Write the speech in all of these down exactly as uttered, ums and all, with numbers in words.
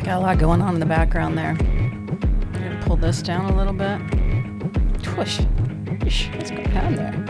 Got a lot going on in the background there. I'm gonna pull this down a little bit. Whoosh. Whoosh. What's going on there?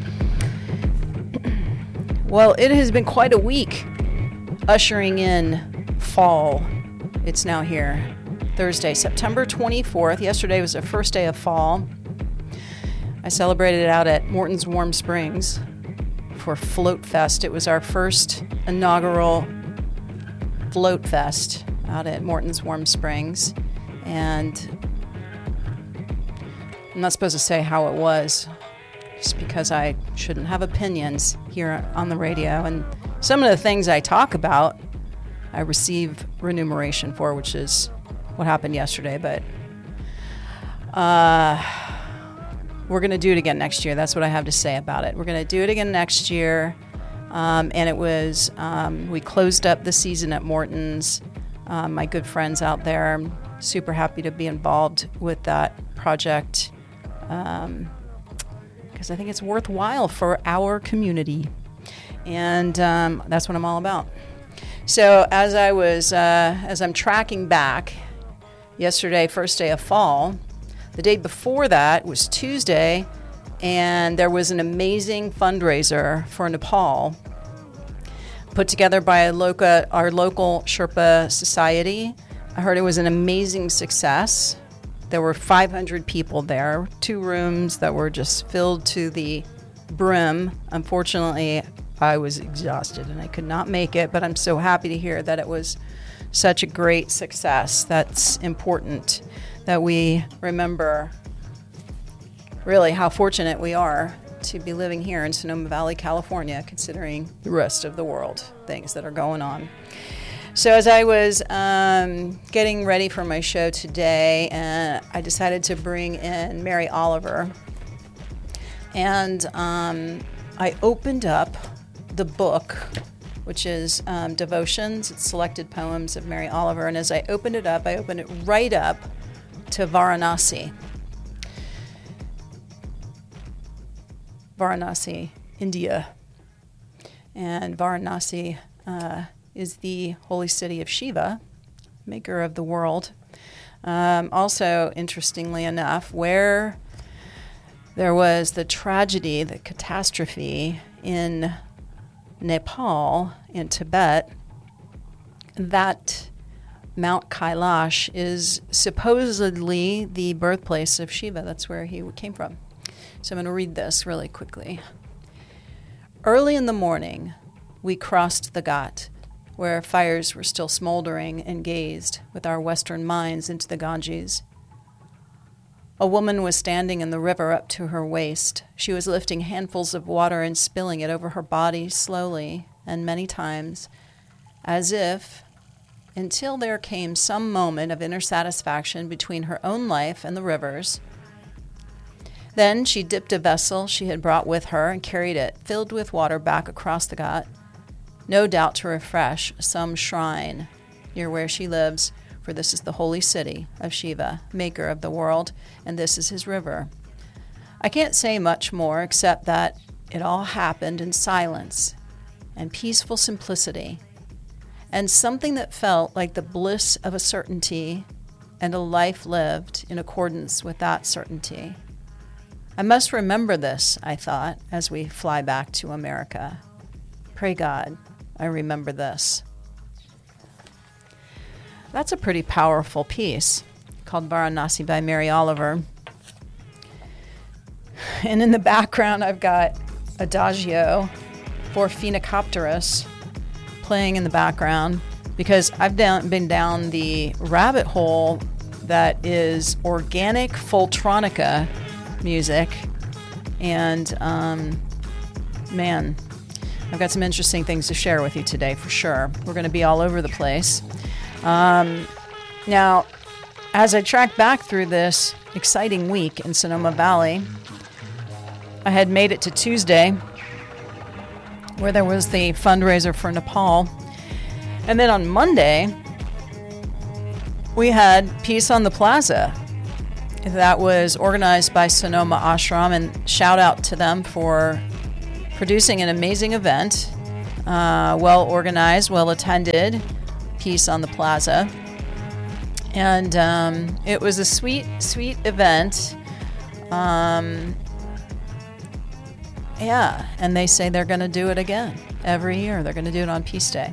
Well, it has been quite a week ushering in fall. It's now here. Thursday, September twenty-fourth. Yesterday was the first day of fall. I celebrated it out at Morton's Warm Springs for Float Fest. It was our first inaugural Float Fest out at Morton's Warm Springs. And I'm not supposed to say how it was, just because I shouldn't have opinions here on the radio. And some of the things I talk about, I receive remuneration for, which is what happened yesterday. But uh, we're going to do it again next year. That's what I have to say about it. We're going to do it again next year. Um, and it was, um, we closed up the season at Morton's. Um, my good friends out there, I'm super happy to be involved with that project. Um, because I think it's worthwhile for our community. And um, that's what I'm all about. So as I was, uh, as I'm tracking back, yesterday, first day of fall, the day before that was Tuesday, and there was an amazing fundraiser for Nepal put together by a local, our local Sherpa Society. I heard it was an amazing success. There were five hundred people there, two rooms that were just filled to the brim. Unfortunately, I was exhausted and I could not make it, but I'm so happy to hear that it was such a great success. That's important that we remember really how fortunate we are to be living here in Sonoma Valley, California, considering the rest of the world, things that are going on. So as I was um, getting ready for my show today, uh, I decided to bring in Mary Oliver. And um, I opened up the book, which is um, Devotions. It's selected poems of Mary Oliver. And as I opened it up, I opened it right up to Varanasi. Varanasi, India. And Varanasi uh, is the holy city of Shiva, maker of the world. Um, also, interestingly enough, where there was the tragedy, the catastrophe in Nepal, in Tibet, that Mount Kailash is supposedly the birthplace of Shiva. That's where he came from. So I'm going to read this really quickly. Early in the morning, we crossed the Ghat, where fires were still smoldering, and gazed with our western minds into the Ganges. A woman was standing in the river up to her waist. She was lifting handfuls of water and spilling it over her body slowly and many times, as if, until there came some moment of inner satisfaction between her own life and the river's. Then she dipped a vessel she had brought with her and carried it, filled with water, back across the Ghat, no doubt to refresh some shrine near where she lives, for this is the holy city of Shiva, maker of the world, and this is his river. I can't say much more except that it all happened in silence and peaceful simplicity, and something that felt like the bliss of a certainty and a life lived in accordance with that certainty. I must remember this, I thought, as we fly back to America. Pray God, I remember this. That's a pretty powerful piece called Varanasi by Mary Oliver. And in the background, I've got Adagio for Phenacopterus playing in the background, because I've down, been down the rabbit hole that is organic Foltronica music, and um, man, I've got some interesting things to share with you today for sure. We're going to be all over the place. Um, now, as I track back through this exciting week in Sonoma Valley, I had made it to Tuesday, where there was the fundraiser for Nepal, and then on Monday, we had Peace on the Plaza. That was organized by Sonoma Ashram, and shout out to them for producing an amazing event, uh, well organized, well attended, Peace on the Plaza. And um, it was a sweet, sweet event. Um, yeah, and they say they're going to do it again every year. They're going to do it on Peace Day.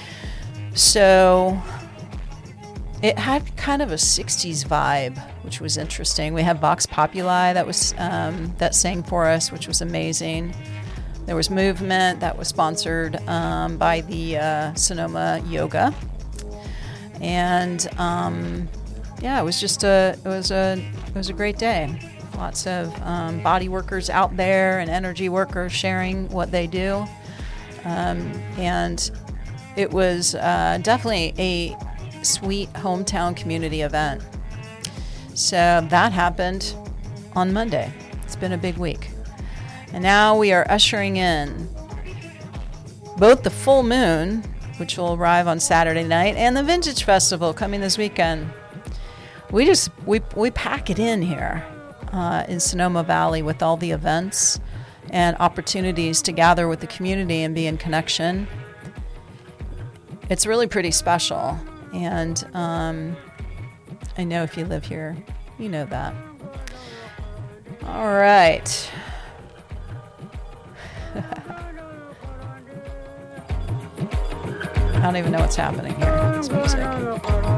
So it had kind of a sixties vibe, which was interesting. We had Vox Populi that was um, that sang for us, which was amazing. There was Movement that was sponsored um, by the uh, Sonoma Yoga, and um, yeah, it was just a it was a it was a great day. Lots of um, body workers out there and energy workers sharing what they do, um, and it was uh, definitely a sweet hometown community event. So that happened on Monday. It's been a big week. And now we are ushering in both the full moon, which will arrive on Saturday night, and the Vintage Festival coming this weekend. We just, we, we pack it in here uh, in Sonoma Valley with all the events and opportunities to gather with the community and be in connection. It's really pretty special. And um, I know if you live here, you know that. All right. I don't even know what's happening here. This music.